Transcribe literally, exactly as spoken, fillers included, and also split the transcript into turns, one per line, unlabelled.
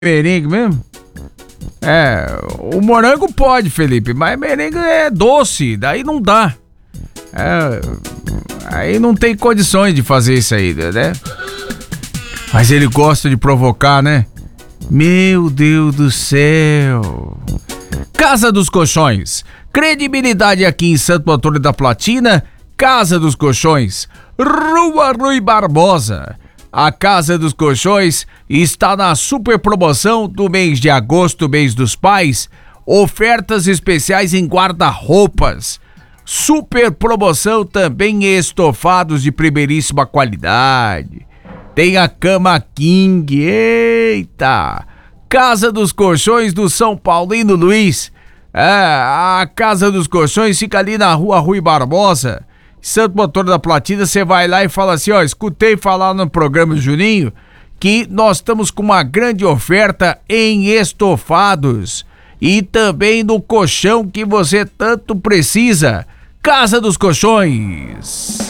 merengue mesmo? É, o morango pode, Felipe, mas merengue é doce, daí não dá. É, aí não tem condições de fazer isso aí, né? Mas ele gosta de provocar, né? Meu Deus do céu. Casa dos Colchões. Credibilidade aqui em Santo Antônio da Platina. Casa dos Colchões. Rua Rui Barbosa. A Casa dos Colchões está na super promoção do mês de agosto, mês dos pais. Ofertas especiais em guarda-roupas. Super promoção também em estofados de primeiríssima qualidade. Tem a cama King, eita! Casa dos Colchões do São Paulino Luiz. É, a Casa dos Colchões fica ali na Rua Rui Barbosa, Santo Antônio da Platina. Você vai lá e fala assim, ó, escutei falar no programa Juninho que nós estamos com uma grande oferta em estofados e também no colchão que você tanto precisa. Casa dos Colchões.